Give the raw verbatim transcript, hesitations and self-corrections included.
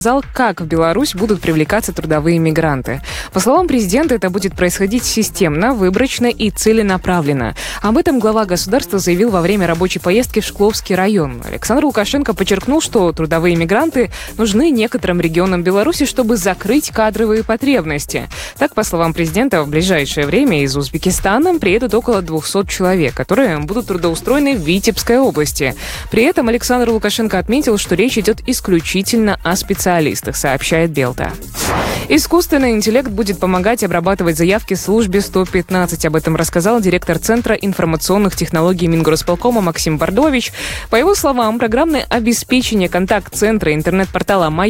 сказал, как в Беларусь будут привлекаться трудовые мигранты. По словам президента, это будет происходить системно, выборочно и целенаправленно. Об этом глава государства заявил во время рабочей поездки в Шкловский район. Александр Лукашенко подчеркнул, что трудовые мигранты нужны некоторым регионам Беларуси, чтобы закрыть кадровые потребности. Так, по словам президента, в ближайшее время из Узбекистана приедут около двухсот человек, которые будут трудоустроены в Витебской области. При этом Александр Лукашенко отметил, что речь идет исключительно о специалистах, сообщает Белта. Искусственный интеллект будет помогать обрабатывать заявки службе сто пятнадцать. Об этом рассказал директор Центра информационных технологий Мингорисполкома Максим Бардович. По его словам, программное обеспечение контакт-центра интернет-портала «Моя